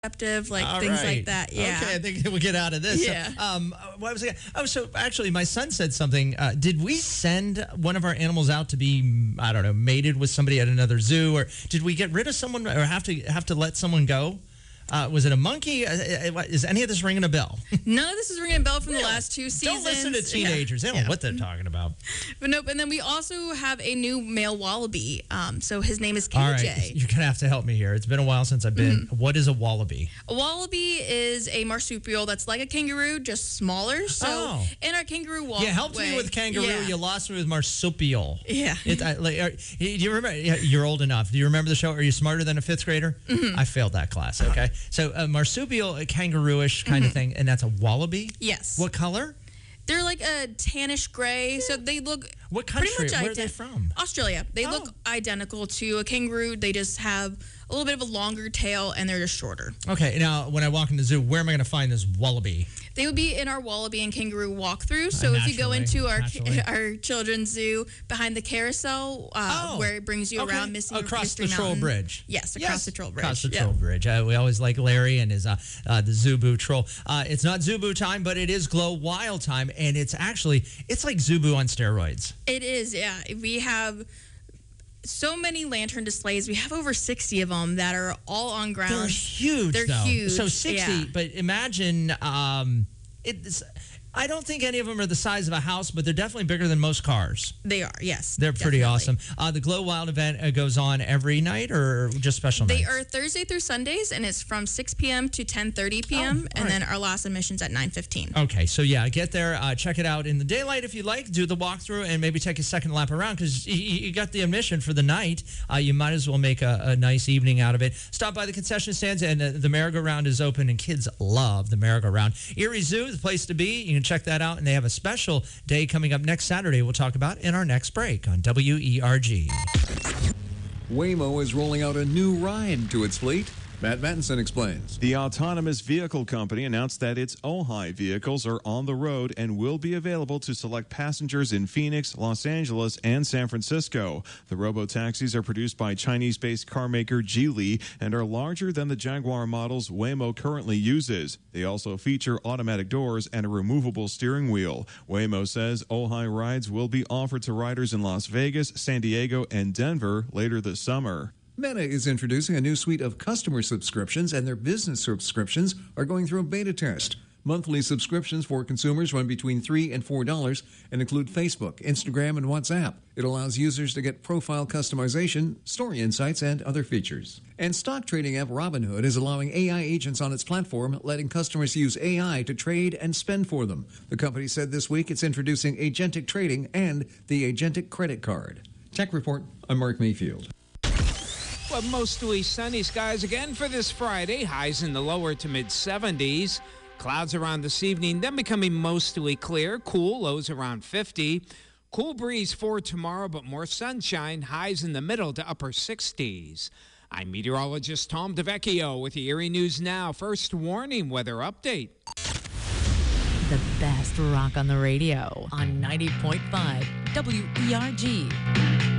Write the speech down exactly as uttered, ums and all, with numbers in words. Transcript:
receptive, like All things right. like that. Yeah. Okay, I think we'll get out of this. Yeah. So, um, what was it? Oh, so actually, my son said something. Uh, did we send one of our animals out to be, I don't know, mated with somebody at another zoo, or did we get rid of someone, or have to have to let someone go? Uh, was it a monkey? Uh, is any of this ringing a bell? None of this is ringing a bell from Really? the last two seasons. Don't listen to teenagers. Yeah. They don't know Yeah. what they're talking about. But nope. And then we also have a new male wallaby. Um, so his name is K J. All right, you're gonna have to help me here. It's been a while since I've been. Mm-hmm. What is a wallaby? A wallaby is a marsupial that's like a kangaroo, just smaller. So Oh. in our kangaroo walkway. You helped me with kangaroo. Yeah. You lost me with marsupial. Yeah. It, I, like, are, do you remember? You're old enough. Do you remember the show? Are you smarter than a fifth grader? Mm-hmm. I failed that class. Okay, so a marsupial, a kangaroo-ish kind Mm-hmm. of thing, and that's a wallaby. Yes. What color? They're like a tannish gray, so they look What country? pretty much Where are they ident- from? Australia. They Oh. look identical to a kangaroo. They just have a little bit of a longer tail, and they're just shorter. Okay, now when I walk in the zoo, where am I going to find this wallaby? They would be in our wallaby and kangaroo walkthrough. So Uh, if you go naturally, into our naturally. our children's zoo behind the carousel, uh, Oh, where it brings you okay. around Missing Across Mystery the Troll Mountain. Bridge. Yes, across the Troll Bridge. Across the Yeah. Troll Bridge. Uh, we always like Larry and his uh, uh, the Zubu Troll. Uh, it's not Zubu time, but it is Glow Wild time, and it's actually it's like Zubu on steroids. It is, yeah. We have so many lantern displays. We have over sixty of them that are all on ground. They're huge. They're though. huge, So sixty, yeah. but imagine um, it's. I don't think any of them are the size of a house, but they're definitely bigger than most cars. They are, yes. They're pretty definitely. awesome. Uh, the Glow Wild event uh, goes on every night or just special They nights? are Thursday through Sundays, and it's from six p.m. to ten thirty p.m., Oh, and all then our last admission's at nine fifteen. Okay, so yeah, get there, uh, check it out in the daylight if you like, do the walkthrough, and maybe take a second lap around because you, you got the admission for the night. Uh, you might as well make a, a nice evening out of it. Stop by the concession stands, and uh, the merry-go-round is open, and kids love the merry-go-round. Erie Zoo is the place to be. You can check that out, and they have a special day coming up next Saturday we'll talk about in our next break on W E R G. Waymo is rolling out a new ride to its fleet. Matt Mattinson explains. The autonomous vehicle company announced that its Ojai vehicles are on the road and will be available to select passengers in Phoenix, Los Angeles, and San Francisco. The robo-taxis are produced by Chinese-based carmaker Geely and are larger than the Jaguar models Waymo currently uses. They also feature automatic doors and a removable steering wheel. Waymo says Ojai rides will be offered to riders in Las Vegas, San Diego, and Denver later this summer. Meta is introducing a new suite of customer subscriptions, and their business subscriptions are going through a beta test. Monthly subscriptions for consumers run between three dollars and four dollars and include Facebook, Instagram, and WhatsApp. It allows users to get profile customization, story insights, and other features. And stock trading app Robinhood is allowing A I agents on its platform, letting customers use A I to trade and spend for them. The company said this week it's introducing agentic trading and the agentic credit card. Tech Report, I'm Mark Mayfield. Well, mostly sunny skies again for this Friday. Highs in the lower to mid seventies. Clouds around this evening, then becoming mostly clear. Cool, lows around fifty. Cool breeze for tomorrow, but more sunshine. Highs in the middle to upper sixties. I'm meteorologist Tom DeVecchio with the Erie News Now. First warning weather update. The best rock on the radio on ninety point five W E R G.